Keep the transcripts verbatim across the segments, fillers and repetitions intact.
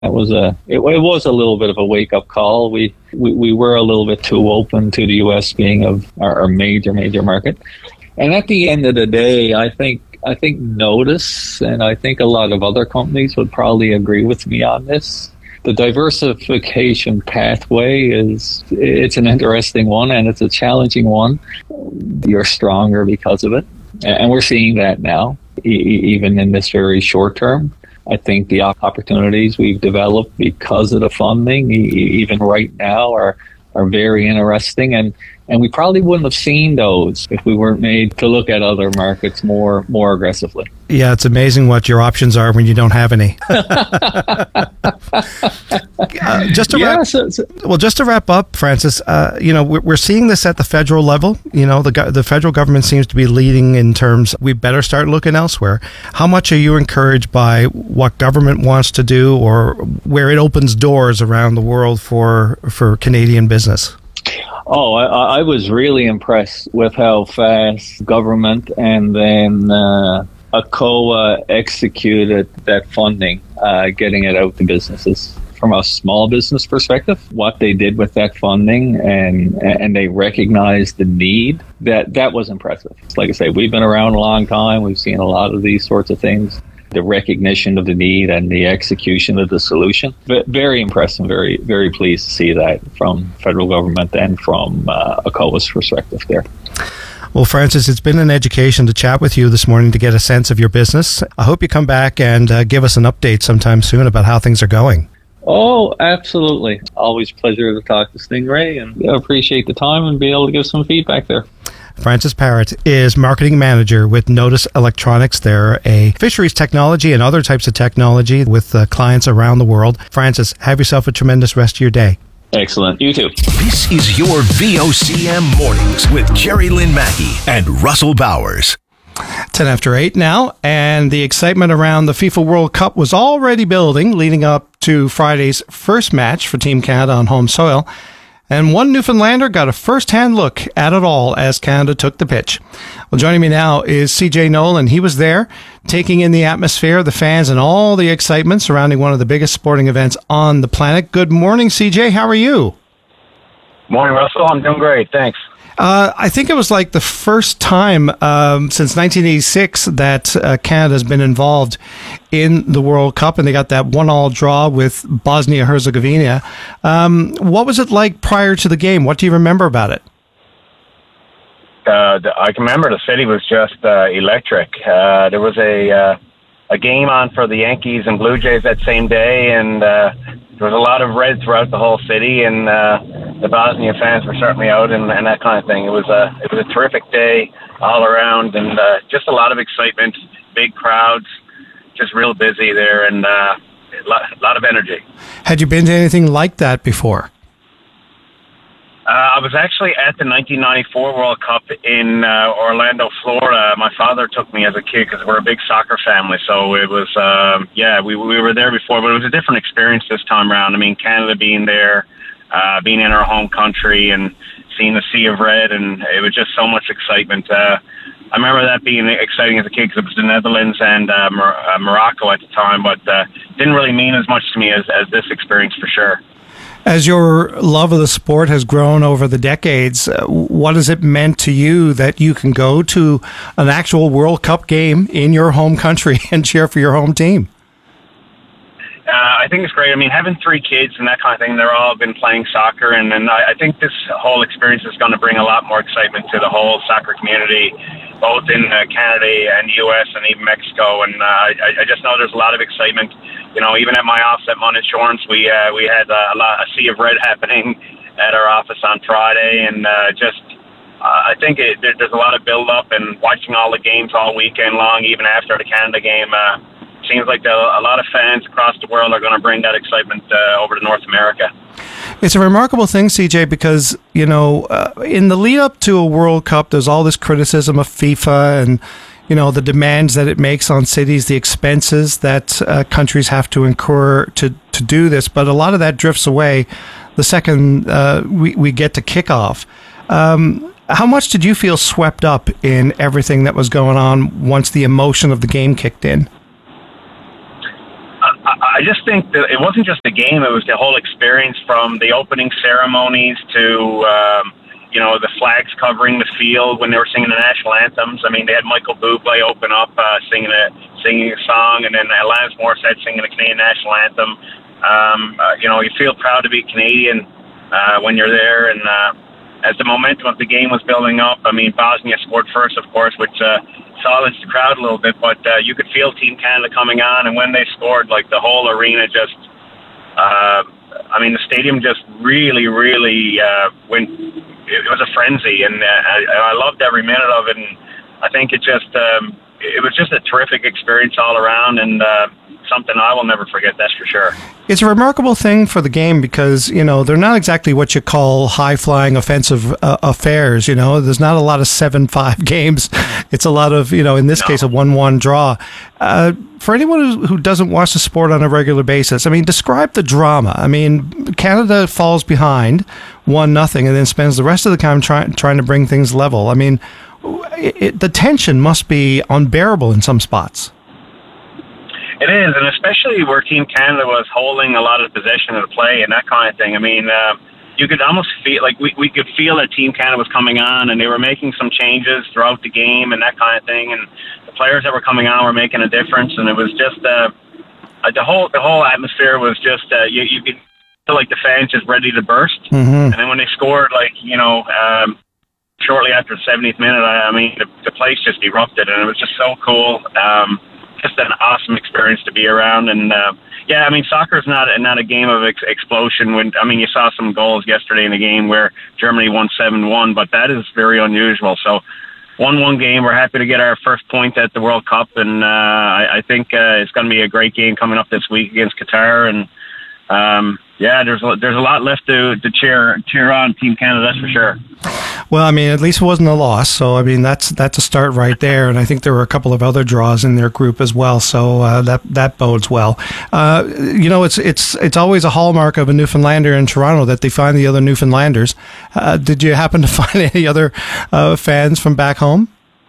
That was a it, it was a little bit of a wake up call. We, we we were a little bit too open to the U S being of our, our major major market. And at the end of the day, I think I think Notice and I think a lot of other companies would probably agree with me on this. The diversification pathway is it's an interesting one and it's a challenging one. You're stronger because of it, and we're seeing that now, e- even in this very short term. I think the opportunities we've developed because of the funding, even right now, are are very interesting, and, and we probably wouldn't have seen those if we weren't made to look at other markets more more aggressively. Yeah, it's amazing what your options are when you don't have any. uh, just to yeah, wrap, so, so, well, just to wrap up, Francis, uh, you know, we're, we're seeing this at the federal level. You know, the the federal government seems to be leading in terms. We better start looking elsewhere. How much are you encouraged by what government wants to do, or where it opens doors around the world for for Canadian business? Oh, I, I was really impressed with how fast government and then uh, ACOA executed that funding, uh, getting it out to businesses. From a small business perspective, what they did with that funding, and and they recognized the need, that that was impressive. Like I say, we've been around a long time. We've seen a lot of these sorts of things. The recognition of the need and the execution of the solution. But very impressed and very, very pleased to see that from federal government and from uh, ACOA's perspective there. Well, Francis, it's been an education to chat with you this morning to get a sense of your business. I hope you come back and uh, give us an update sometime soon about how things are going. Oh, absolutely. Always a pleasure to talk to Stingray, and I appreciate the time and be able to give some feedback there. Francis Parrott is marketing manager with Notice Electronics. They're a fisheries technology and other types of technology with uh, clients around the world. Francis, have yourself a tremendous rest of your day. Excellent. You too. This is your V O C M Mornings with Jerry Lynn Mackey and Russell Bowers. ten after eight now, and the excitement around the FIFA World Cup was already building leading up to Friday's first match for Team Canada on home soil. And one Newfoundlander got a first-hand look at it all as Canada took the pitch. Well, joining me now is C J Nolan. He was there, taking in the atmosphere, the fans, and all the excitement surrounding one of the biggest sporting events on the planet. Good morning, C J. How are you? Morning, Russell. I'm doing great. Thanks. Uh, I think it was like the first time um, since nineteen eighty-six that uh, Canada's been involved in the World Cup, and they got that one-all draw with Bosnia-Herzegovina. Um, what was it like prior to the game? What do you remember about it? Uh, I can remember the city was just uh, electric. Uh, there was a uh, a game on for the Yankees and Blue Jays that same day, and uh, there was a lot of red throughout the whole city, and uh, the Bosnia fans were certainly out, and, and that kind of thing. It was a it was a terrific day all around, and uh, just a lot of excitement, big crowds, just real busy there, and uh, a lot, a lot of energy. Had you been to anything like that before? Uh, I was actually at the nineteen ninety-four World Cup in uh, Orlando, Florida. My father took me as a kid because we're a big soccer family. So it was, uh, yeah, we we were there before, but it was a different experience this time around. I mean, Canada being there, uh, being in our home country, and seeing the sea of red, and it was just so much excitement. Uh, I remember that being exciting as a kid because it was the Netherlands and uh, Mor- uh, Morocco at the time, but uh, didn't really mean as much to me as, as this experience for sure. As your love of the sport has grown over the decades, uh, what has it meant to you that you can go to an actual World Cup game in your home country and cheer for your home team? Uh, I think it's great. I mean, having three kids and that kind of thing, they're all been playing soccer, and, and I, I think this whole experience is going to bring a lot more excitement to the whole soccer community, both in uh, Canada and U S and even Mexico. And uh, I, I just know there's a lot of excitement. You know, even at my office at Mon Insurance, we uh, we had uh, a, lot, a sea of red happening at our office on Friday, and uh, just uh, I think it, there, there's a lot of build-up, and watching all the games all weekend long, even after the Canada game. Uh, seems like the, a lot of fans across the world are going to bring that excitement uh, over to North America. It's a remarkable thing, C J, because, you know, uh, in the lead up to a World Cup, there's all this criticism of FIFA and, you know, the demands that it makes on cities, the expenses that uh, countries have to incur to, to do this. But a lot of that drifts away the second uh, we, we get to kickoff. Um, how much did you feel swept up in everything that was going on once the emotion of the game kicked in? I I just think that it wasn't just the game; it was the whole experience, from the opening ceremonies to um, you know, the flags covering the field when they were singing the national anthems. I mean, they had Michael Bublé open up uh, singing a singing a song, and then Alanis Morissette singing the Canadian national anthem. Um, uh, you know, you feel proud to be Canadian uh, when you're there, and uh, as the momentum of the game was building up, I mean, Bosnia scored first, of course, which uh, silenced the crowd a little bit, but uh, you could feel Team Canada coming on, and when they scored, like, the whole arena just, uh, I mean, the stadium just really, really uh, went, it was a frenzy, and uh, I, I loved every minute of it, and I think it just, um, it was just a terrific experience all around, and uh, something I will never forget, that's for sure. It's a remarkable thing for the game because, you know, they're not exactly what you call high-flying offensive uh, affairs, you know. There's not a lot of seven five games. It's a lot of, you know, in this no. case, a one one draw. Uh, for anyone who, who doesn't watch the sport on a regular basis, I mean, describe the drama. I mean, Canada falls behind one nothing and then spends the rest of the time try, trying to bring things level. I mean, it, it, the tension must be unbearable in some spots. It is, and especially where Team Canada was holding a lot of the possession of the play and that kind of thing. I mean, uh, you could almost feel, like we, we could feel that Team Canada was coming on, and they were making some changes throughout the game and that kind of thing, and the players that were coming on were making a difference, and it was just, uh, uh, the whole the whole atmosphere was just, uh, you, you could feel like the fans just ready to burst, mm-hmm. and then when they scored, like, you know, um, shortly after the seventieth minute, I, I mean, the, the place just erupted, and it was just so cool. Um, just an awesome experience to be around, and uh, yeah, I mean, soccer is not not a game of ex- explosion. When I mean, you saw some goals yesterday in the game where Germany won seven one, but that is very unusual. So, one one game. We're happy to get our first point at the World Cup, and uh, I, I think uh, it's going to be a great game coming up this week against Qatar. And um, yeah, there's a, there's a lot left to to cheer cheer on Team Canada, that's for sure. Well, I mean, at least it wasn't a loss, so I mean that's that's a start right there, and I think there were a couple of other draws in their group as well, so uh, that that bodes well. Uh, you know, it's it's it's always a hallmark of a Newfoundlander in Toronto that they find the other Newfoundlanders. Uh, did you happen to find any other uh, fans from back home?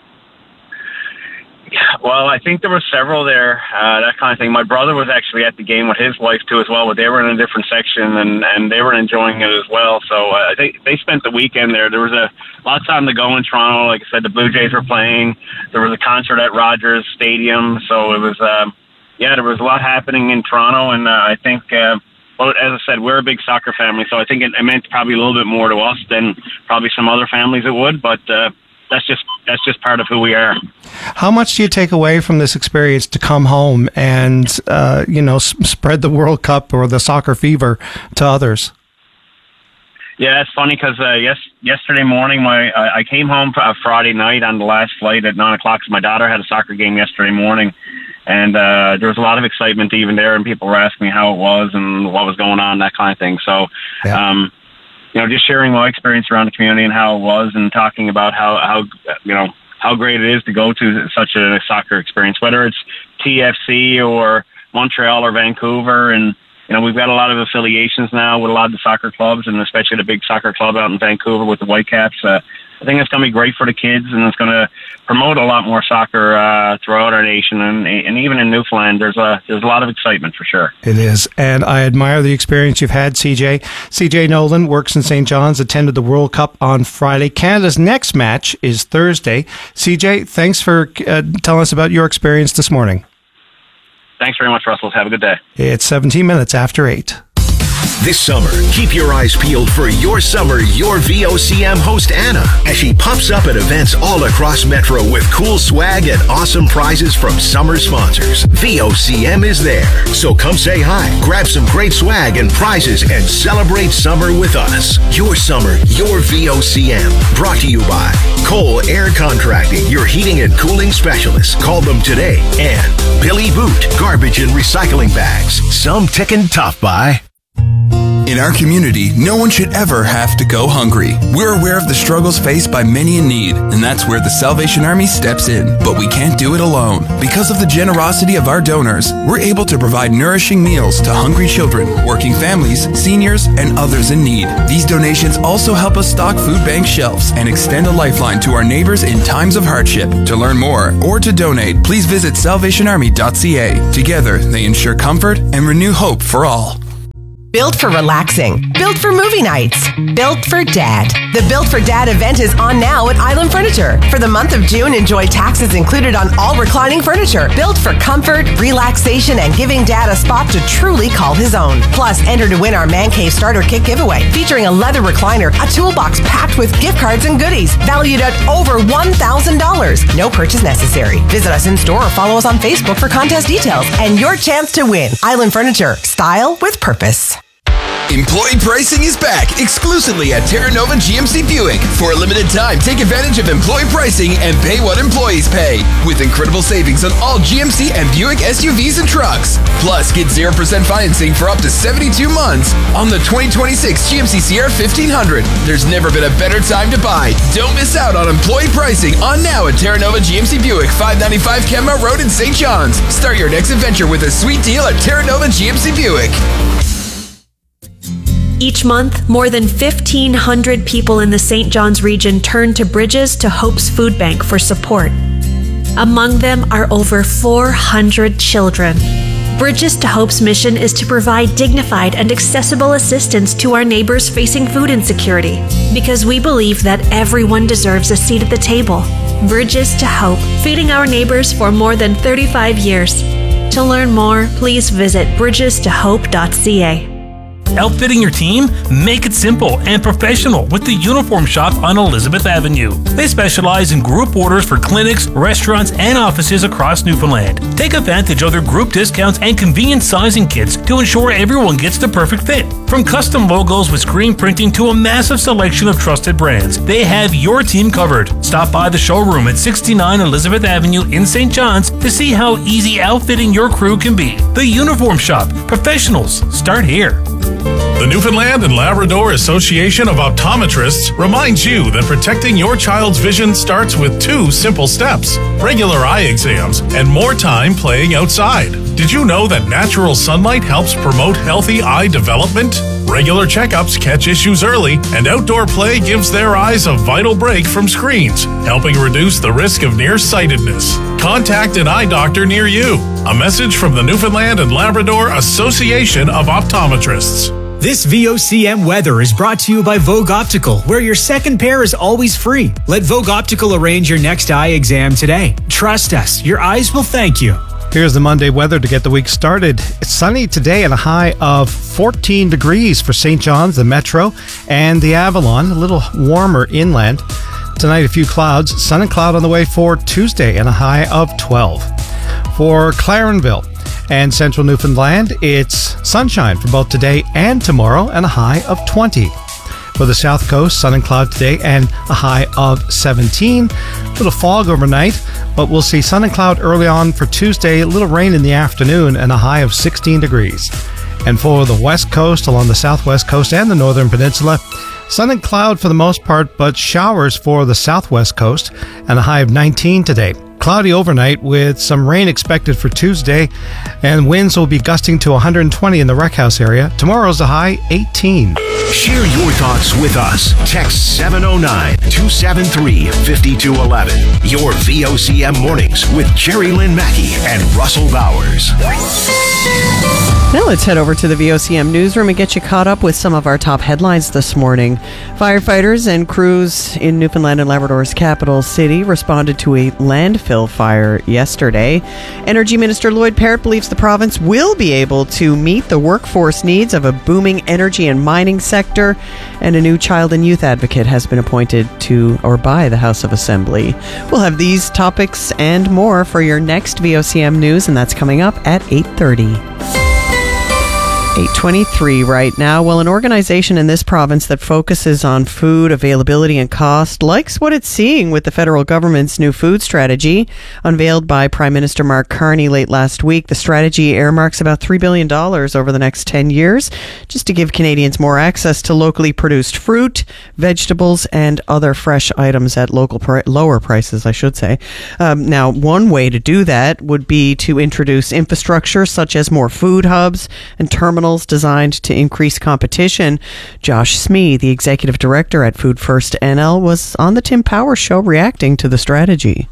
Well, I think there were several there, uh, that kind of thing. My brother was actually at the game with his wife, too, as well, but they were in a different section, and, and they were enjoying it as well. So uh, they, they spent the weekend there. There was a lot of time to go in Toronto. Like I said, the Blue Jays were playing. There was a concert at Rogers Stadium. So it was, um, yeah, there was a lot happening in Toronto, and uh, I think, uh, well, as I said, we're a big soccer family, so I think it, it meant probably a little bit more to us than probably some other families it would, but uh, that's just that's just part of who we are. How much do you take away from this experience to come home and uh, you know s- spread the World Cup or the soccer fever to others? Yeah, it's funny because uh, yes, yesterday morning, my I, I came home uh, Friday night on the last flight at nine o'clock. So my daughter had a soccer game yesterday morning, and uh, there was a lot of excitement even there, and people were asking me how it was and what was going on, that kind of thing. So. Yeah. Um, You know, just sharing my experience around the community and how it was, and talking about how, how you know, how great it is to go to such a soccer experience, whether it's T F C or Montreal or Vancouver. And, you know, we've got a lot of affiliations now with a lot of the soccer clubs, and especially the big soccer club out in Vancouver with the Whitecaps. Uh, I think it's going to be great for the kids, and it's going to promote a lot more soccer uh, throughout our nation, and, and even in Newfoundland, there's a there's a lot of excitement for sure. It is, and I admire the experience you've had, C J. C J Nolan works in Saint John's, attended the World Cup on Friday. Canada's next match is Thursday. C J, thanks for uh, telling us about your experience this morning. Thanks very much, Russell. Have a good day. It's seventeen minutes after eight. This summer, keep your eyes peeled for Your Summer, Your V O C M host Anna, as she pops up at events all across Metro with cool swag and awesome prizes from summer sponsors. V O C M is there, so come say hi, grab some great swag and prizes, and celebrate summer with us. Your Summer, Your V O C M, brought to you by Cole Air Contracting, your heating and cooling specialist. Call them today. And Billy Boot, garbage and recycling bags. Some ticking tough by. In our community, no one should ever have to go hungry. We're aware of the struggles faced by many in need, and that's where the Salvation Army steps in. But we can't do it alone. Because of the generosity of our donors, we're able to provide nourishing meals to hungry children, working families, seniors, and others in need. These donations also help us stock food bank shelves and extend a lifeline to our neighbors in times of hardship. To learn more or to donate, please visit salvation army dot c a. Together, they ensure comfort and renew hope for all. Built for relaxing. Built for movie nights. Built for Dad. The Built for Dad event is on now at Island Furniture. For the month of June, enjoy taxes included on all reclining furniture. Built for comfort, relaxation, and giving Dad a spot to truly call his own. Plus, enter to win our Man Cave Starter Kit giveaway, featuring a leather recliner, a toolbox packed with gift cards and goodies, valued at over one thousand dollars. No purchase necessary. Visit us in store or follow us on Facebook for contest details and your chance to win. Island Furniture. Style with purpose. Employee pricing is back exclusively at Terra Nova G M C Buick. For a limited time, take advantage of employee pricing and pay what employees pay. With incredible savings on all G M C and Buick S U Vs and trucks. Plus, get zero percent financing for up to seventy-two months on the twenty twenty-six G M C Sierra fifteen hundred. There's never been a better time to buy. Don't miss out on employee pricing on now at Terra Nova G M C Buick, five ninety-five Kenmount Road in Saint John's. Start your next adventure with a sweet deal at Terra Nova G M C Buick. Each month, more than fifteen hundred people in the Saint John's region turn to Bridges to Hope's Food Bank for support. Among them are over four hundred children. Bridges to Hope's mission is to provide dignified and accessible assistance to our neighbors facing food insecurity, because we believe that everyone deserves a seat at the table. Bridges to Hope, feeding our neighbors for more than thirty-five years. To learn more, please visit bridges to hope dot c a. Outfitting your team? Make it simple and professional with the Uniform Shop on Elizabeth Avenue. They specialize in group orders for clinics, restaurants, and offices across Newfoundland. Take advantage of their group discounts and convenient sizing kits to ensure everyone gets the perfect fit. From custom logos with screen printing to a massive selection of trusted brands, they have your team covered. Stop by the showroom at sixty-nine Elizabeth Avenue in Saint John's to see how easy outfitting your crew can be. The Uniform Shop. Professionals start here. The Newfoundland and Labrador Association of Optometrists reminds you that protecting your child's vision starts with two simple steps: regular eye exams and more time playing outside. Did you know that natural sunlight helps promote healthy eye development? Regular checkups catch issues early, and outdoor play gives their eyes a vital break from screens, helping reduce the risk of nearsightedness. Contact an eye doctor near you. A message from the Newfoundland and Labrador Association of Optometrists. This V O C M weather is brought to you by Vogue Optical, where your second pair is always free. Let Vogue Optical arrange your next eye exam today. Trust us, your eyes will thank you. Here's the Monday weather to get the week started. It's sunny today and a high of fourteen degrees for Saint John's, the Metro, and the Avalon, a little warmer inland. Tonight, a few clouds, sun and cloud on the way for Tuesday and a high of twelve. For Clarenville and central Newfoundland, it's sunshine for both today and tomorrow and a high of twenty. For the south coast, sun and cloud today and a high of seventeen. A little fog overnight, but we'll see sun and cloud early on for Tuesday, a little rain in the afternoon and a high of sixteen degrees. And for the west coast, along the southwest coast and the northern peninsula, sun and cloud for the most part, but showers for the southwest coast and a high of nineteen today. Cloudy overnight with some rain expected for Tuesday, and winds will be gusting to one hundred twenty in the Rec House area. Tomorrow's a high eighteen. Share your thoughts with us. Text seven oh nine, two seven three, five two one one. Your V O C M Mornings with Jerry Lynn Mackey and Russell Bowers. Now let's head over to the V O C M newsroom and get you caught up with some of our top headlines this morning. Firefighters and crews in Newfoundland and Labrador's capital city responded to a landfill fire yesterday. Energy Minister Lloyd Parrott believes the province will be able to meet the workforce needs of a booming energy and mining sector, and a new child and youth advocate has been appointed to or by the House of Assembly. We'll have these topics and more for your next V O C M news, and that's coming up at eight thirty. eight twenty-three right now. Well, an organization in this province that focuses on food availability and cost likes what it's seeing with the federal government's new food strategy unveiled by Prime Minister Mark Carney late last week. The strategy earmarks about three billion dollars over the next ten years just to give Canadians more access to locally produced fruit, vegetables, and other fresh items at local pri- lower prices, I should say. Um, now, one way to do that would be to introduce infrastructure such as more food hubs and terminals designed to increase competition. Josh Smee, the executive director at Food First N L, was on the Tim Power Show reacting to the strategy.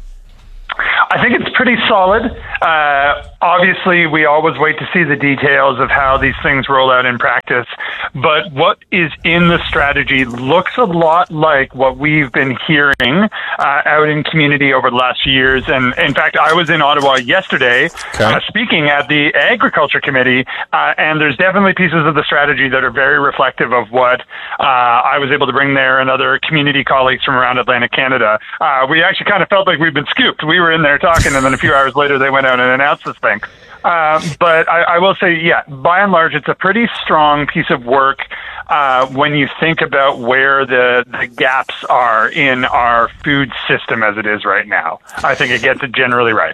I think it's pretty solid. Uh, obviously, we always wait to see the details of how these things roll out in practice. But what is in the strategy looks a lot like what we've been hearing uh, out in community over the last few years. And in fact, I was in Ottawa yesterday okay. uh, speaking at the Agriculture Committee, uh, and there's definitely pieces of the strategy that are very reflective of what uh, I was able to bring there and other community colleagues from around Atlantic Canada. Uh, we actually kind of felt like we'd been scooped. We were in there talking, and then a few hours later they went out and announced this thing. Uh, but I, I will say, yeah, by and large, it's a pretty strong piece of work uh, when you think about where the, the gaps are in our food system as it is right now. I think it gets it generally right.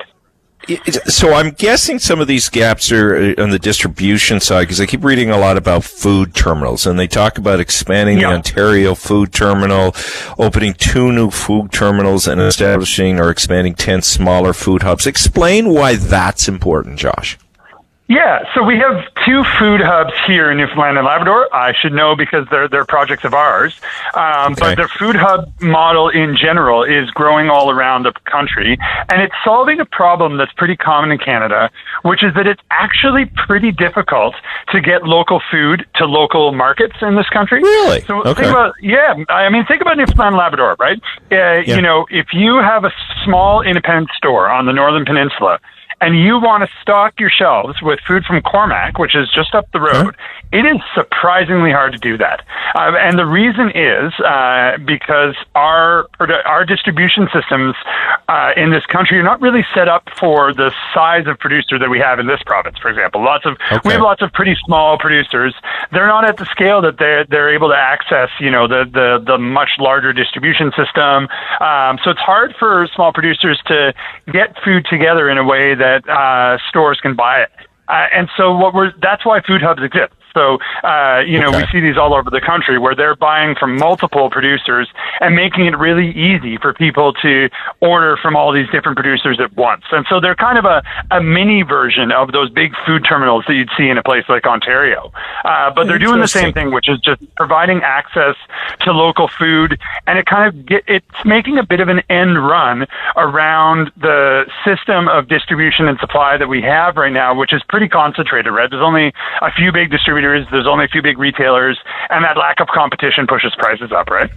So I'm guessing some of these gaps are on the distribution side, because I keep reading a lot about food terminals, and they talk about expanding yeah. the Ontario food terminal, opening two new food terminals, and establishing or expanding ten smaller food hubs. Explain why that's important, Josh. Yeah, so we have two food hubs here in Newfoundland and Labrador. I should know because they're they're projects of ours. Um, okay. But the food hub model in general is growing all around the country, and it's solving a problem that's pretty common in Canada, which is that it's actually pretty difficult to get local food to local markets in this country. Really? So okay. think about, yeah, I mean, think about Newfoundland and Labrador, right? Uh, yeah. You know, if you have a small independent store on the Northern Peninsula, and you want to stock your shelves with food from Cormac, which is just up the road, huh? It is surprisingly hard to do that. Uh, and the reason is uh, because our our distribution systems uh, in this country are not really set up for the size of producer that we have in this province, for example. Lots of okay. We have lots of pretty small producers. They're not at the scale that they're, they're able to access, you know, the, the, the much larger distribution system. Um, so it's hard for small producers to get food together in a way that that uh, stores can buy it. Uh, and so what we're, that's why food hubs exist. So, uh, you know, okay. we see these all over the country where they're buying from multiple producers and making it really easy for people to order from all these different producers at once. And so they're kind of a, a mini version of those big food terminals that you'd see in a place like Ontario. Uh, but they're doing the same thing, which is just providing access to local food. And it kind of get, it's making a bit of an end run around the system of distribution and supply that we have right now, which is pretty concentrated, right? There's only a few big distributors. There's only a few big retailers, and that lack of competition pushes prices up, right?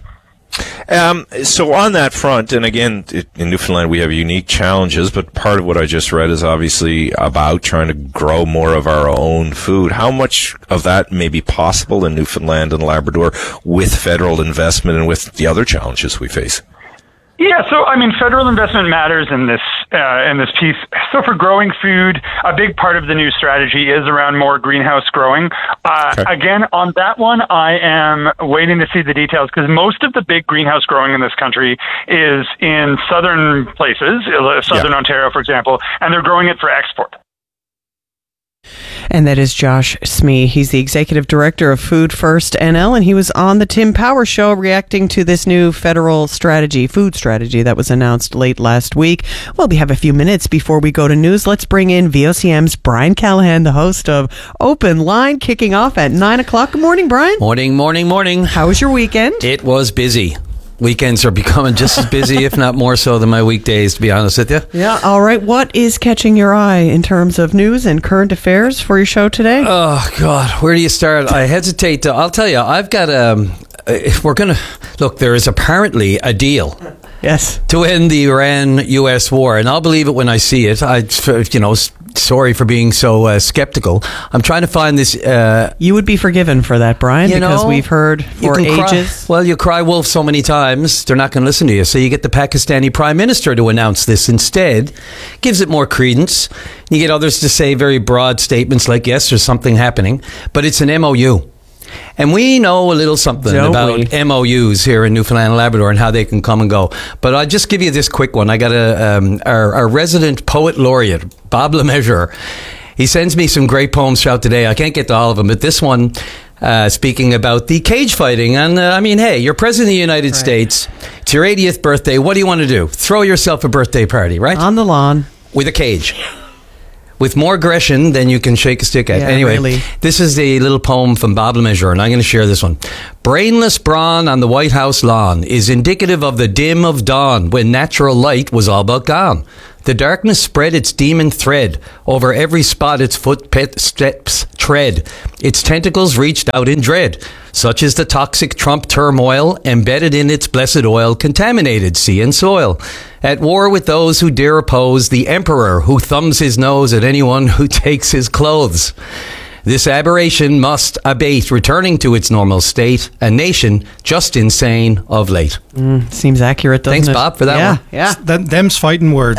Um, so on that front, and again, it, in Newfoundland we have unique challenges, but part of what I just read is obviously about trying to grow more of our own food. How much of that may be possible in Newfoundland and Labrador with federal investment and with the other challenges we face? Yeah, so I mean, federal investment matters in this uh, in this piece. So for growing food, a big part of the new strategy is around more greenhouse growing. Uh, okay. Again, on that one, I am waiting to see the details because most of the big greenhouse growing in this country is in southern places, southern yeah. Ontario, for example, and they're growing it for export. And that is Josh Smee. He's the executive director of Food First N L, and he was on the Tim Power Show reacting to this new federal strategy, food strategy that was announced late last week. Well, we have a few minutes before we go to news. Let's bring in V O C M's Brian Callahan, the host of Open Line, kicking off at nine o'clock. Good morning, Brian. Morning, morning, morning. How was your weekend? It was busy. Weekends are becoming just as busy, if not more so, than my weekdays, to be honest with you. Yeah, all right. What is catching your eye in terms of news and current affairs for your show today? Oh, God. Where do you start? I hesitate to... I'll tell you, I've got a... If we're going to... Look, there is apparently a deal... Yes. To end the Iran U S war. And I'll believe it when I see it. I, you know, sorry for being so uh, skeptical. I'm trying to find this. Uh, you would be forgiven for that, Brian, you because know, we've heard for ages. Cry, well, you cry wolf so many times, they're not going to listen to you. So you get the Pakistani Prime Minister to announce this instead. Gives it more credence. You get others to say very broad statements like, yes, there's something happening. But it's an M O U. And we know a little something Don't about we? M O Us here in Newfoundland and Labrador and how they can come and go. But I'll just give you this quick one. I got a um, our, our resident poet laureate, Bob LeMessurier. He sends me some great poems throughout today. I can't get to all of them, but this one, uh, speaking about the cage fighting. And uh, I mean, hey, you're president of the United right. States. It's your eightieth birthday. What do you want to do? Throw yourself a birthday party, right? On the lawn. With a cage. With more aggression than you can shake a stick at. Yeah, anyway, really. This is the little poem from Bob LeMessurier, and I'm going to share this one. Brainless brawn on the White House lawn is indicative of the dim of dawn when natural light was all but gone. The darkness spread its demon thread over every spot its footsteps tread. Its tentacles reached out in dread. Such is the toxic Trump turmoil embedded in its blessed oil, contaminated sea and soil. At war with those who dare oppose the emperor who thumbs his nose at anyone who takes his clothes. This aberration must abate, returning to its normal state, a nation just insane of late. Mm, seems accurate, doesn't Thanks, it? Bob, for that yeah, one. Yeah, Th- them's fighting words.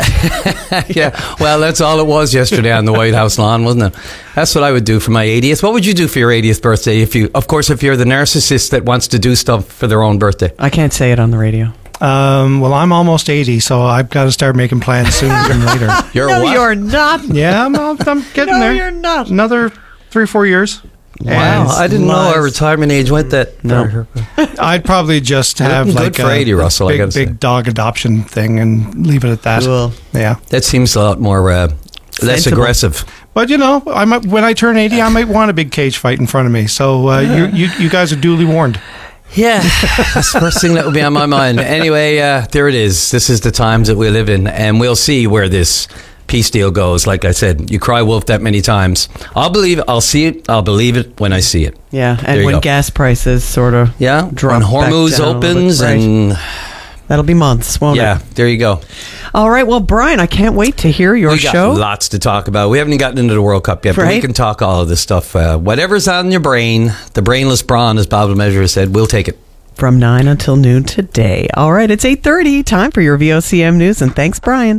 Yeah, well, that's all it was yesterday on the White House lawn, wasn't it? That's what I would do for my eightieth. What would you do for your eightieth birthday? If you, of course, if you're the narcissist that wants to do stuff for their own birthday. I can't say it on the radio. Um, well, I'm almost eighty, so I've got to start making plans sooner than later. You're no, what? you're not. Yeah, I'm, I'm getting no, there. you're not. Another three or four years. Wow, I didn't know our retirement age went that. No. I'd probably just have Good like for a, eighty, Russell, I big, gotta big say. dog adoption thing and leave it at that. Cool. Yeah. That seems a lot more uh, less Sensible. aggressive. But you know, I might, when I turn eighty, I might want a big cage fight in front of me. So uh, you, you, you guys are duly warned. Yeah, that's the first thing that would be on my mind. Anyway, uh, there it is. This is the times that we live in, and we'll see where this peace deal goes. Like I said, you cry wolf that many times. I'll believe it. I'll see it. I'll believe it when I see it. Yeah, There and you when go. gas prices sort of Yeah, drop when back Hormuz down a little opens bit, right. and That'll be months, won't yeah, it? there you go. All right, well, Brian, I can't wait to hear your we got show. lots to talk about. We haven't even gotten into the World Cup yet, but we Right. can talk all of this stuff. Uh, whatever's on your brain, the brainless brawn, as Bob LeMessurier said, we'll take it. From nine until noon today. All right, it's eight thirty. Time for your V O C M News, and thanks, Brian.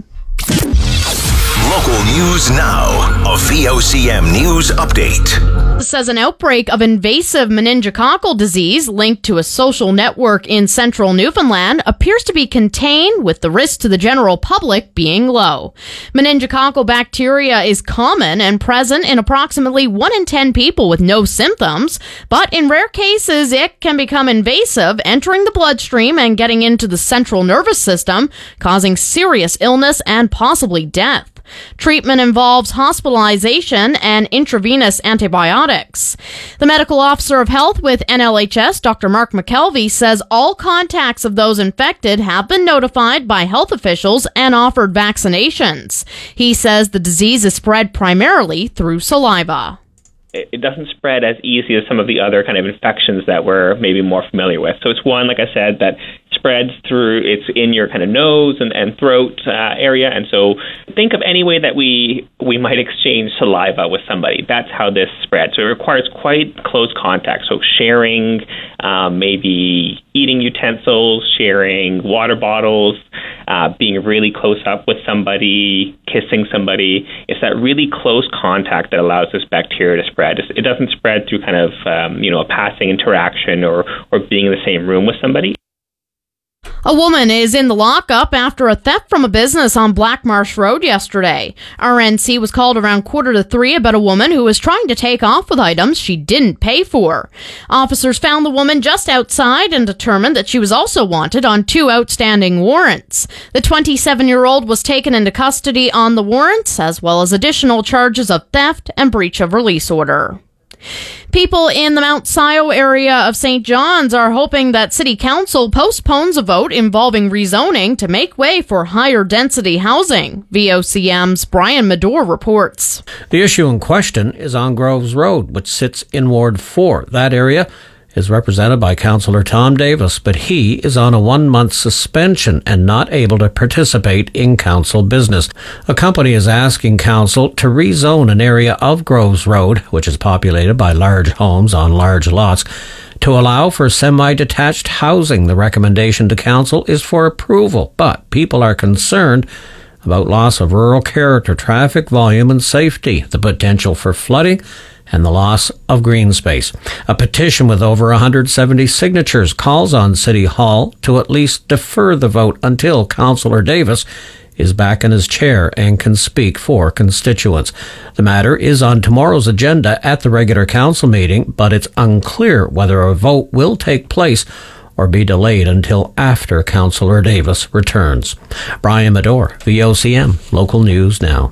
Local news now. A V O C M News update. Says an outbreak of invasive meningococcal disease linked to a social network in central Newfoundland appears to be contained, with the risk to the general public being low. Meningococcal bacteria is common and present in approximately one in ten people with no symptoms, but in rare cases it can become invasive, entering the bloodstream and getting into the central nervous system, causing serious illness and possibly death. Treatment involves hospitalization and intravenous antibiotics. The medical officer of health with N L H S, Doctor Mark McKelvey, says all contacts of those infected have been notified by health officials and offered vaccinations. He says the disease is spread primarily through saliva. It doesn't spread as easy as some of the other kind of infections that we're maybe more familiar with. So it's one, like I said, that spreads through, it's in your kind of nose and, and throat uh, area. And so think of any way that we we might exchange saliva with somebody. That's how this spreads. So it requires quite close contact. So sharing, um, maybe eating utensils, sharing water bottles, uh, being really close up with somebody, kissing somebody. It's that really close contact that allows this bacteria to spread. It doesn't spread through kind of, um, you know, a passing interaction or, or being in the same room with somebody. A woman is in the lockup after a theft from a business on Black Marsh Road yesterday. R N C was called around quarter to three about a woman who was trying to take off with items she didn't pay for. Officers found the woman just outside and determined that she was also wanted on two outstanding warrants. The twenty-seven-year-old was taken into custody on the warrants, as well as additional charges of theft and breach of release order. People in the Mount Scio area of Saint John's are hoping that City Council postpones a vote involving rezoning to make way for higher density housing. V O C M's Brian Medore reports. The issue in question is on Groves Road, which sits in Ward four. That area is represented by Councillor Tom Davis, but he is on a one-month suspension and not able to participate in council business. A company is asking council to rezone an area of Groves Road, which is populated by large homes on large lots, to allow for semi-detached housing. The recommendation to council is for approval, but people are concerned about loss of rural character, traffic volume and safety, the potential for flooding, and the loss of green space. A petition with over one hundred seventy signatures calls on City Hall to at least defer the vote until Councillor Davis is back in his chair and can speak for constituents. The matter is on tomorrow's agenda at the regular council meeting, but it's unclear whether a vote will take place or be delayed until after Councillor Davis returns. Brian Medore, V O C M, Local News Now.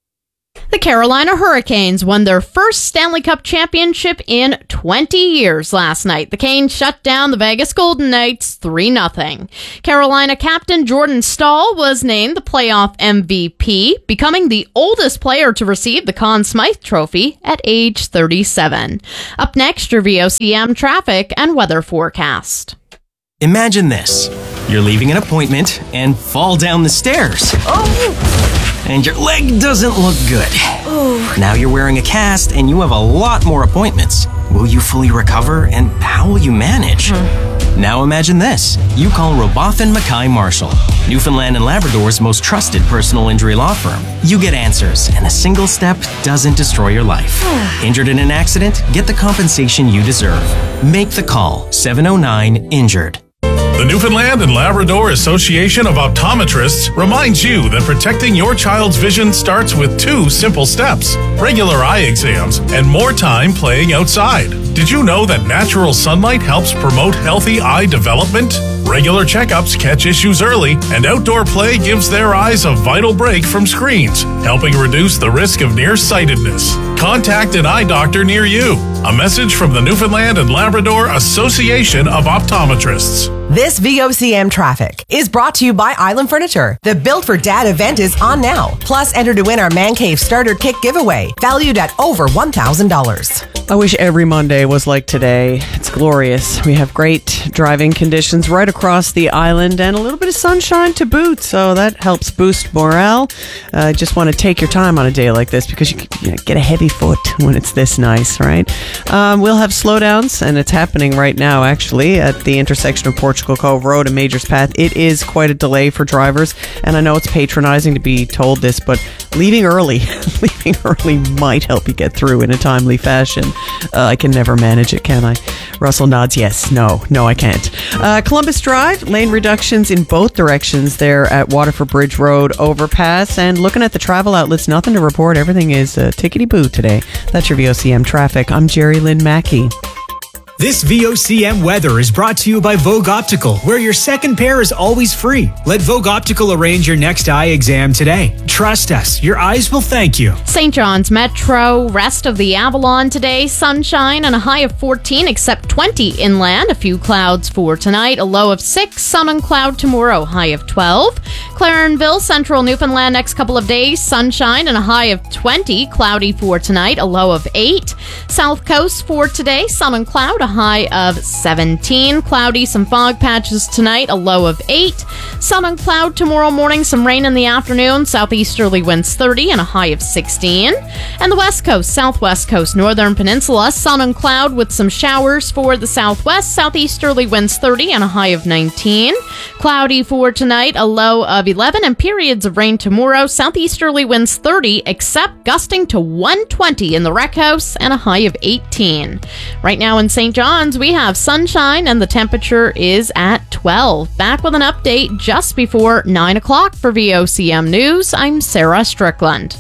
The Carolina Hurricanes won their first Stanley Cup championship in twenty years last night. The Canes shut down the Vegas Golden Knights three nothing. Carolina captain Jordan Staal was named the playoff M V P, becoming the oldest player to receive the Conn Smythe Trophy at age thirty-seven. Up next, your V O C M traffic and weather forecast. Imagine this. You're leaving an appointment and fall down the stairs. Oh! And your leg doesn't look good. Oh. Now you're wearing a cast and you have a lot more appointments. Will you fully recover and how will you manage? Hmm. Now imagine this. You call Robotham Mackay Marshall, Newfoundland and Labrador's most trusted personal injury law firm. You get answers and a single step doesn't destroy your life. Injured in an accident? Get the compensation you deserve. Make the call. seven oh nine injured. The Newfoundland and Labrador Association of Optometrists reminds you that protecting your child's vision starts with two simple steps: regular eye exams and more time playing outside. Did you know that natural sunlight helps promote healthy eye development? Regular checkups catch issues early, and outdoor play gives their eyes a vital break from screens, helping reduce the risk of nearsightedness. Contact an eye doctor near you. A message from the Newfoundland and Labrador Association of Optometrists. This V O C M traffic is brought to you by Island Furniture. The Built for Dad event is on now. Plus, enter to win our Man Cave Starter Kit giveaway, valued at over one thousand dollars. I wish every Monday was like today. It's glorious. We have great driving conditions right across the island and a little bit of sunshine to boot, so that helps boost morale. I uh, just want to take your time on a day like this because you, you know, get a heavy foot when it's this nice, right? Um, we'll have slowdowns, and it's happening right now, actually, at the intersection of Portugal Cove Road and Majors Path. It is quite a delay for drivers, and I know it's patronizing to be told this, but leaving early, leaving early might help you get through in a timely fashion. Uh, I can never manage it, can I? Russell nods yes. No, no, I can't. Uh, Columbus Drive, lane reductions in both directions there at Waterford Bridge Road overpass. And looking at the travel outlets, nothing to report. Everything is uh, tickety-boo today. That's your V O C M traffic. I'm Jerry Lynn Mackey. This V O C M weather is brought to you by Vogue Optical, where your second pair is always free. Let Vogue Optical arrange your next eye exam today. Trust us, your eyes will thank you. Saint John's Metro, rest of the Avalon today, sunshine and a high of fourteen, except twenty inland. A few clouds for tonight, a low of six, sun and cloud tomorrow, high of twelve. Clarenville, central Newfoundland, next couple of days, sunshine and a high of twenty, cloudy for tonight, a low of eight. South Coast for today, sun and cloud, a high of seventeen. Cloudy, some fog patches tonight, a low of eight. Sun and cloud tomorrow morning, some rain in the afternoon. Southeasterly winds thirty and a high of sixteen. And the west coast, southwest coast, northern peninsula, sun and cloud with some showers for the southwest. Southeasterly winds thirty and a high of nineteen. Cloudy for tonight, a low of eleven, and periods of rain tomorrow. Southeasterly winds thirty, except gusting to one twenty in the Rec House and a high of eighteen. Right now in Saint John's, we have sunshine and the temperature is at twelve. Back with an update just before nine o'clock for V O C M News. I'm Sarah Strickland.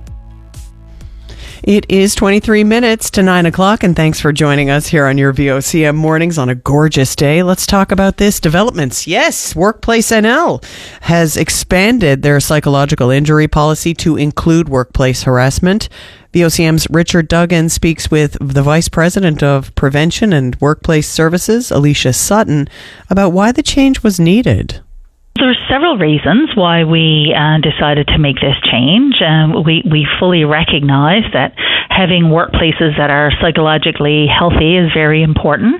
It is twenty-three minutes to nine o'clock, and thanks for joining us here on your V O C M mornings on a gorgeous day. Let's talk about this. Developments. Yes, Workplace N L has expanded their psychological injury policy to include workplace harassment. V O C M's Richard Duggan speaks with the Vice President of Prevention and Workplace Services, Alicia Sutton, about why the change was needed. There's several reasons why we uh, decided to make this change. Um, we, we fully recognize that having workplaces that are psychologically healthy is very important.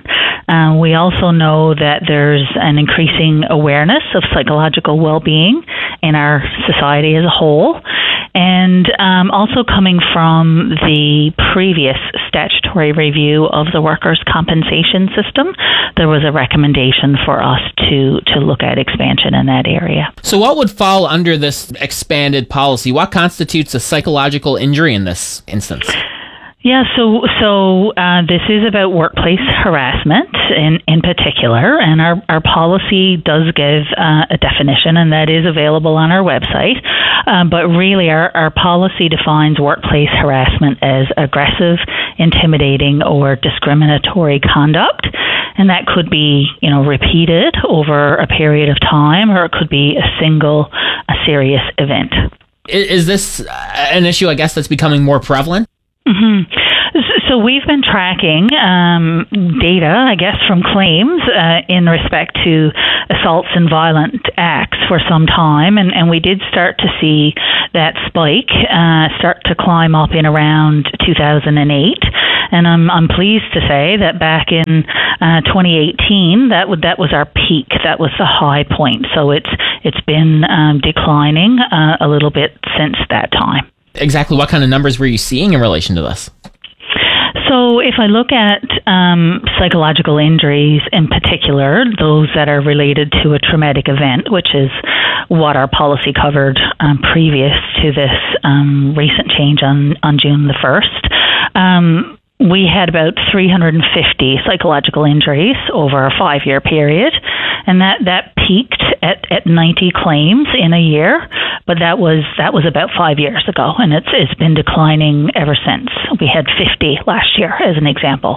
Uh, we also know that there's an increasing awareness of psychological well-being in our society as a whole. And um, also coming from the previous statutory review of the workers' compensation system, there was a recommendation for us to, to look at expansion in that area. So what would fall under this expanded policy? What constitutes a psychological injury in this instance? Yeah, so so uh, this is about workplace harassment in, in particular, and our, our policy does give uh, a definition, and that is available on our website. Um, but really, our, our policy defines workplace harassment as aggressive, intimidating, or discriminatory conduct, and that could be, you know, repeated over a period of time, or it could be a single, a serious event. Is this an issue, I guess, that's becoming more prevalent? Mm-hmm. So we've been tracking um, data, I guess, from claims uh, in respect to assaults and violent acts for some time, and, and we did start to see that spike uh, start to climb up in around two thousand eight. And I'm I'm pleased to say that back in uh, twenty eighteen, that would that was our peak. That was the high point. So it's it's been um, declining uh, a little bit since that time. Exactly what kind of numbers were you seeing in relation to this? So if I look at um, psychological injuries in particular, those that are related to a traumatic event, which is what our policy covered um, previous to this um, recent change on, on June the first, um, we had about three hundred fifty psychological injuries over a five-year period, and that, that peaked at, at ninety claims in a year, but that was that was about five years ago, and it's it's been declining ever since. We had fifty last year, as an example.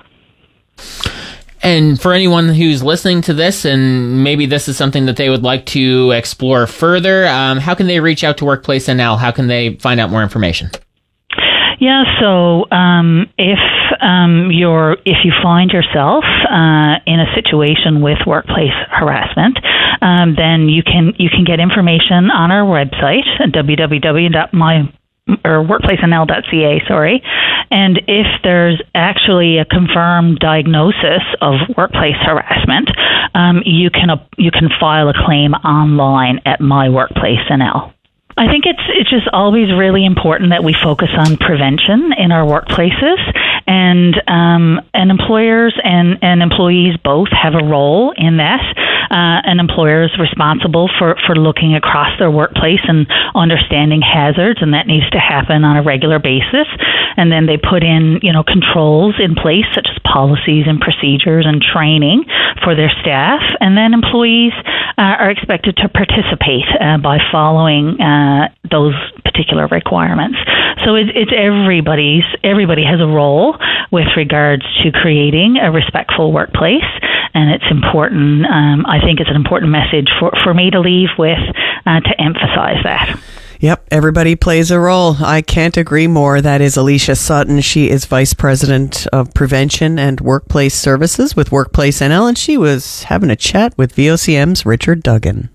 And for anyone who's listening to this, and maybe this is something that they would like to explore further, um, how can they reach out to Workplace N L? How can they find out more information? Yeah, so um, if um, you're if you find yourself uh, in a situation with workplace harassment, um, then you can you can get information on our website at w w w dot my or workplace n l dot c a. Sorry, and if there's actually a confirmed diagnosis of workplace harassment, um, you can uh, you can file a claim online at My Workplace N L. I think it's it's just always really important that we focus on prevention in our workplaces, and um, and employers and, and employees both have a role in that. Uh, an employer is responsible for, for looking across their workplace and understanding hazards, and that needs to happen on a regular basis. And then they put in, you know, controls in place, such as policies and procedures and training for their staff. And then employees uh, are expected to participate uh, by following uh, those particular requirements. So it, it's everybody's, everybody has a role with regards to creating a respectful workplace. And it's important, um, I think it's an important message for, for me to leave with uh, to emphasize that. Yep, everybody plays a role. I can't agree more. That is Alicia Sutton. She is Vice President of Prevention and Workplace Services with Workplace N L, and she was having a chat with V O C M's Richard Duggan.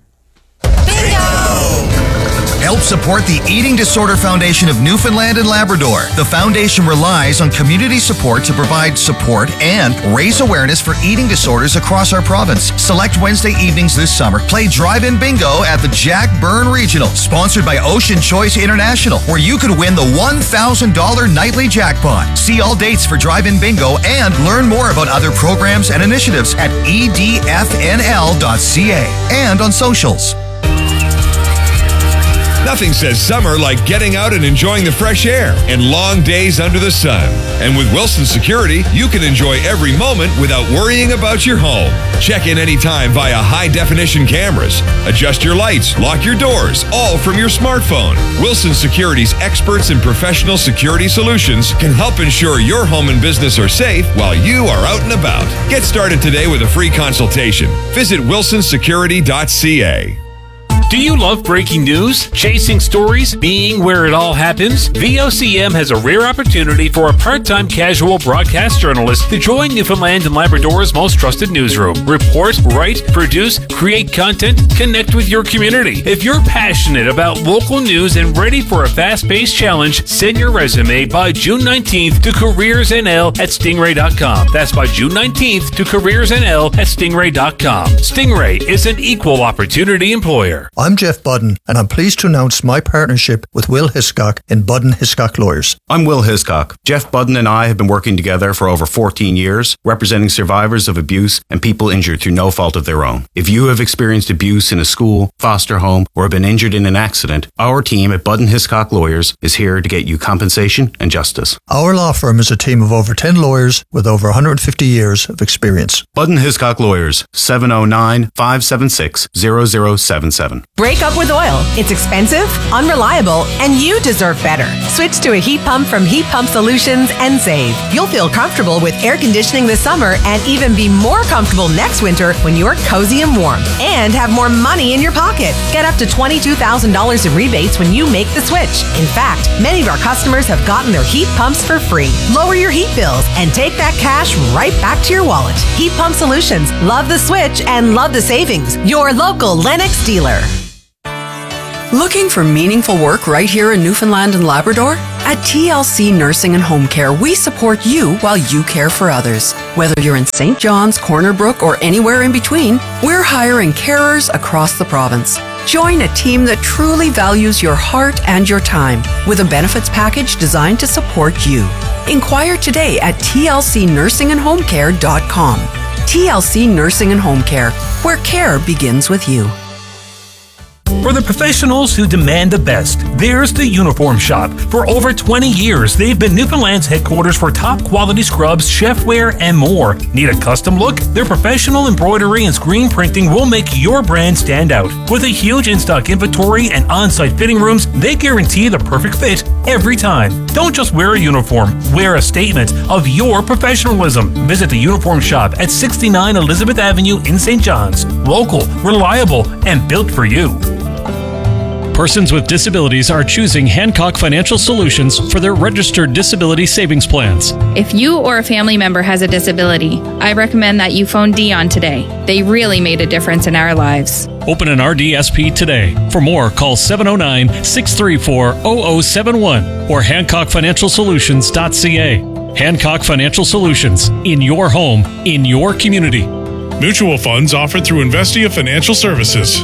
Help support the Eating Disorder Foundation of Newfoundland and Labrador. The foundation relies on community support to provide support and raise awareness for eating disorders across our province. Select Wednesday evenings this summer. Play Drive-In Bingo at the Jack Byrne Regional, sponsored by Ocean Choice International, where you could win the one thousand dollars nightly jackpot. See all dates for Drive-In Bingo and learn more about other programs and initiatives at e d f n l dot c a and on socials. Nothing says summer like getting out and enjoying the fresh air and long days under the sun. And with Wilson Security, you can enjoy every moment without worrying about your home. Check in anytime via high-definition cameras. Adjust your lights, lock your doors, all from your smartphone. Wilson Security's experts in professional security solutions can help ensure your home and business are safe while you are out and about. Get started today with a free consultation. Visit wilson security dot c a. Do you love breaking news, chasing stories, being where it all happens? V O C M has a rare opportunity for a part-time casual broadcast journalist to join Newfoundland and Labrador's most trusted newsroom. Report, write, produce, create content, connect with your community. If you're passionate about local news and ready for a fast-paced challenge, send your resume by June nineteenth to careers N L at stingray dot com. That's by June nineteenth to careers N L at stingray dot com. Stingray is an equal opportunity employer. I'm Jeff Budden, and I'm pleased to announce my partnership with Will Hiscock in Budden Hiscock Lawyers. I'm Will Hiscock. Jeff Budden and I have been working together for over fourteen years, representing survivors of abuse and people injured through no fault of their own. If you have experienced abuse in a school, foster home, or have been injured in an accident, our team at Budden Hiscock Lawyers is here to get you compensation and justice. Our law firm is a team of over ten lawyers with over one hundred fifty years of experience. Budden Hiscock Lawyers, seven oh nine, five seven six, zero zero seven seven. Break up with oil. It's expensive, unreliable, and you deserve better. Switch to a heat pump from Heat Pump Solutions and save. You'll feel comfortable with air conditioning this summer and even be more comfortable next winter when you're cozy and warm. And have more money in your pocket. Get up to twenty-two thousand dollars in rebates when you make the switch. In fact, many of our customers have gotten their heat pumps for free. Lower your heat bills and take that cash right back to your wallet. Heat Pump Solutions. Love the switch and love the savings. Your local Lennox dealer. Looking for meaningful work right here in Newfoundland and Labrador? At T L C Nursing and Home Care, we support you while you care for others. Whether you're in Saint John's, Corner Brook, or anywhere in between, we're hiring carers across the province. Join a team that truly values your heart and your time with a benefits package designed to support you. Inquire today at T L C nursing and home care dot com. T L C Nursing and Home Care, where care begins with you. For the professionals who demand the best, there's the Uniform Shop. For over twenty years, they've been Newfoundland's headquarters for top quality scrubs, chefware, and more. Need a custom look? Their professional embroidery and screen printing will make your brand stand out. With a huge in-stock inventory and on-site fitting rooms, they guarantee the perfect fit every time. Don't just wear a uniform, wear a statement of your professionalism. Visit the Uniform Shop at sixty-nine Elizabeth Avenue in Saint John's. Local, reliable, and built for you. Persons with disabilities are choosing Hancock Financial Solutions for their registered disability savings plans. If you or a family member has a disability, I recommend that you phone Dion today. They really made a difference in our lives. Open an R D S P today. For more, call seven oh nine, six three four, zero zero seven one or hancock financial solutions dot c a. Hancock Financial Solutions. In your home, in your community. Mutual funds offered through Investia Financial Services.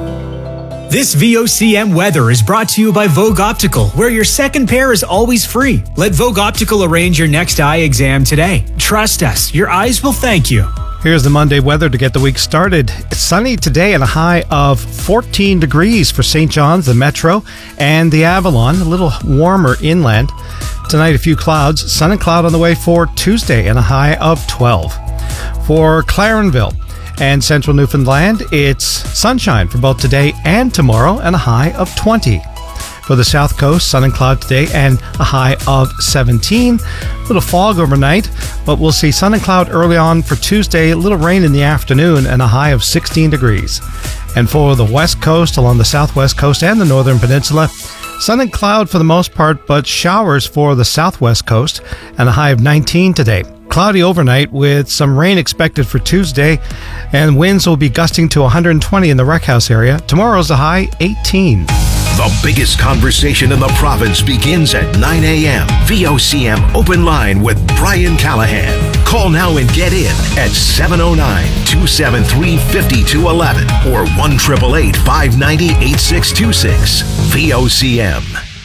This V O C M weather is brought to you by Vogue Optical, where your second pair is always free. Let Vogue Optical arrange your next eye exam today. Trust us, your eyes will thank you. Here's the Monday weather to get the week started. It's sunny today and a high of fourteen degrees for Saint John's, the Metro, and the Avalon, a little warmer inland. Tonight, a few clouds, sun and cloud on the way for Tuesday and a high of twelve. For Clarenville and central Newfoundland, it's sunshine for both today and tomorrow and a high of twenty. For the south coast, sun and cloud today and a high of seventeen. A little fog overnight, but we'll see sun and cloud early on for Tuesday, a little rain in the afternoon and a high of sixteen degrees. And for the west coast, along the southwest coast and the northern peninsula, sun and cloud for the most part, but showers for the southwest coast and a high of nineteen today. Cloudy overnight with some rain expected for Tuesday, and winds will be gusting to one hundred twenty in the Rec House area. Tomorrow's the high eighteen. The biggest conversation in the province begins at nine a.m. V O C M Open Line with Brian Callahan. Call now and get in at seven oh nine, two seven three, five two one one or one eight eight eight, five nine zero, eight six two six. V O C M.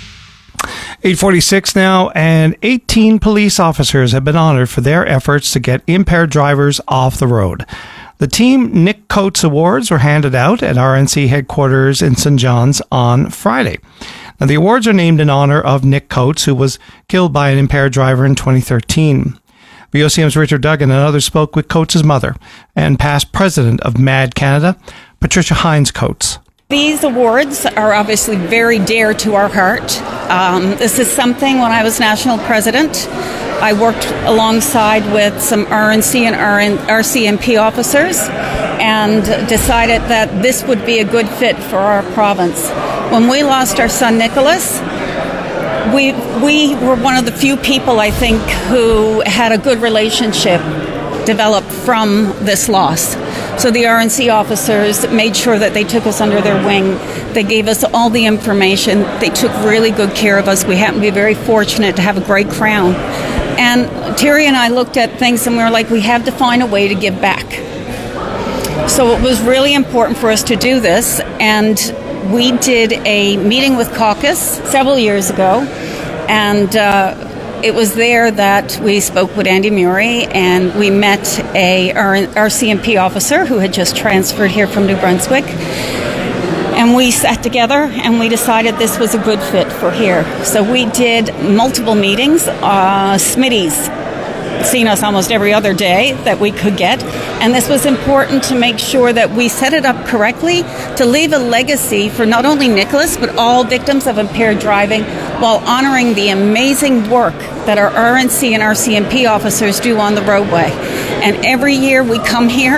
eight forty-six now, and eighteen police officers have been honored for their efforts to get impaired drivers off the road. The Team Nick Coates Awards were handed out at R N C headquarters in Saint John's on Friday. Now, the awards are named in honor of Nick Coates, who was killed by an impaired driver in twenty thirteen. V O C M's Richard Duggan and others spoke with Coates' mother and past president of MAD Canada, Patricia Hines Coates. These awards are obviously very dear to our heart. Um, this is something, when I was national president, I worked alongside with some R N C and R C M P officers and decided that this would be a good fit for our province. When we lost our son Nicholas, we we were one of the few people, I think, who had a good relationship developed from this loss. So the R N C officers made sure that they took us under their wing. They gave us all the information. They took really good care of us. We happen to be very fortunate to have a great crown. And Terry and I looked at things and we were like, we have to find a way to give back. So it was really important for us to do this. And we did a meeting with Caucus several years ago. And uh, it was there that we spoke with Andy Murray, and we met a R C M P officer who had just transferred here from New Brunswick. And we sat together and we decided this was a good fit for here. So we did multiple meetings. Uh, Smitty's seen us almost every other day that we could get. And this was important to make sure that we set it up correctly to leave a legacy for not only Nicholas, but all victims of impaired driving, while honoring the amazing work that our R N C and R C M P officers do on the roadway. And every year we come here,